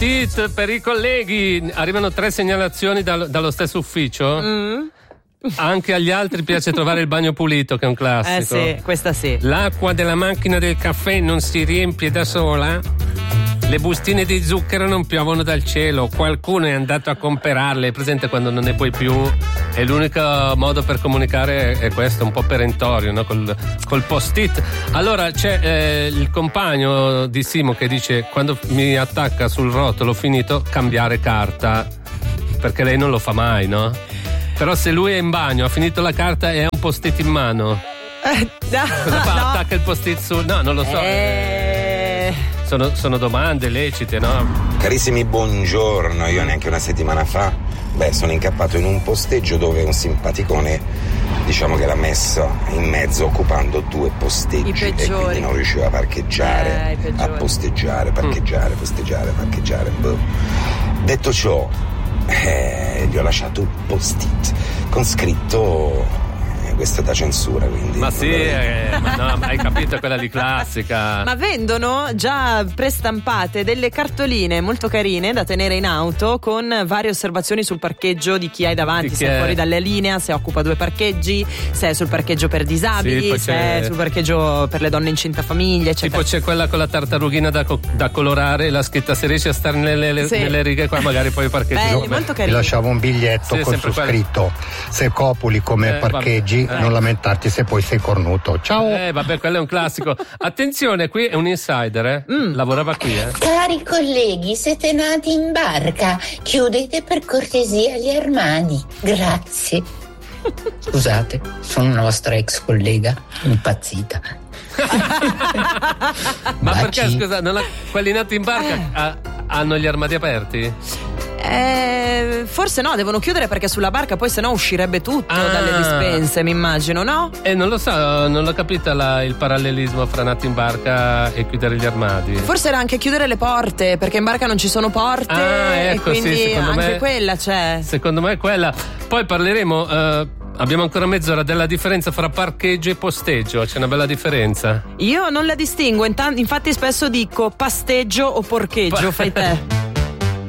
post-it per i colleghi. Arrivano 3 segnalazioni dallo stesso ufficio. Anche agli altri piace trovare il bagno pulito, che è un classico. Sì, questa sì. L'acqua della macchina del caffè non si riempie da sola. Le bustine di zucchero non piovono dal cielo. Qualcuno è andato a comprarle. Presente quando non ne puoi più? E l'unico modo per comunicare è questo, un po' perentorio, no? Col post-it. Allora c'è il compagno di Simo che dice: quando mi attacca sul rotolo finito, cambiare carta, perché lei non lo fa mai, no? Però se lui è in bagno, ha finito la carta e ha un post-it in mano, cosa fa? No. Attacca il post-it su? No, non lo so. Sono domande lecite, no? Carissimi, buongiorno. Io neanche una settimana fa sono incappato in un posteggio dove un simpaticone, diciamo che l'ha messo in mezzo occupando 2 posteggi e quindi non riusciva a parcheggiare, a posteggiare, parcheggiare, posteggiare, parcheggiare. Detto ciò, gli ho lasciato un post-it con scritto: questo è da censura, quindi. Ma sì, ma no, hai capito, quella di classica. Ma vendono già prestampate delle cartoline molto carine da tenere in auto con varie osservazioni sul parcheggio di chi hai davanti, se è fuori dalle linea, se occupa 2 parcheggi, se è sul parcheggio per disabili, se è sul parcheggio per le donne incinta famiglia, eccetera. Tipo c'è quella con la tartarughina da colorare, la scritta: se riesci a stare nelle righe qua magari poi parcheggi. Belli, molto carini. Ti lasciavo un biglietto con su scritto: se copuli come parcheggi, non lamentarti se poi sei cornuto. Ciao. Vabbè, quello è un classico. Attenzione, qui è un insider, lavorava qui, Cari colleghi, siete nati in barca. Chiudete per cortesia gli armadi. Grazie. Scusate, sono una vostra ex collega impazzita. Ma perché, scusa, quelli nati in barca hanno gli armadi aperti? Forse no, devono chiudere perché sulla barca poi sennò uscirebbe tutto dalle dispense, mi immagino, no? Non lo so, non l'ho capita il parallelismo fra nati in barca e chiudere gli armadi. Forse era anche chiudere le porte, perché in barca non ci sono porte, ecco, e quindi sì, anche quella c'è. Secondo me è quella. Poi parleremo, abbiamo ancora mezz'ora, della differenza fra parcheggio e posteggio. C'è una bella differenza. Io non la distingo, infatti spesso dico pasteggio o porcheggio, fai te.